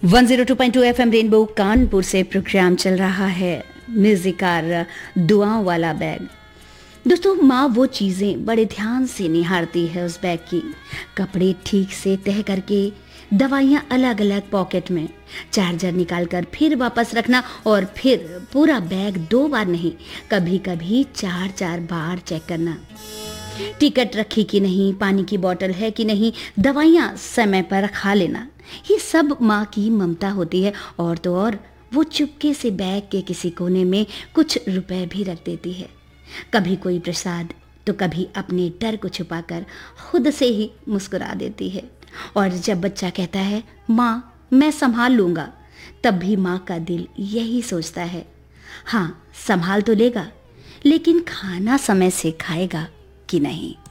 102.2 FM rainbow Kanpur से programme चल रहा है म्यूजिकार दुआओं वाला बैग। दोस्तों, माँ वो चीज़ें बड़े ध्यान से निहारती है उस बैग की। कपड़े ठीक से तह करके, दवाइयाँ अलग अलग पॉकेट में, चार्जर निकालकर फिर वापस रखना और फिर पूरा बैग 2 बार नहीं, कभी कभी 4-4 बार चेक करना। टिकट रखी कि नहीं, पानी की बोतल है कि नहीं, दवाइयाँ समय पर खा लेना। ये सब माँ की ममता होती है। और तो और वो चुपके से बैग के किसी कोने में कुछ रुपए भी रख देती है। कभी कोई प्रसाद तो कभी अपने डर को छुपाकर खुद से ही मुस्कुरा देती है। और जब बच्चा कहता है माँ मैं संभाल लूँगा, तब भी माँ का दिल यही सोचता है, हाँ संभाल तो लेगा, लेकिन खाना समय से खाएगा कि नहीं।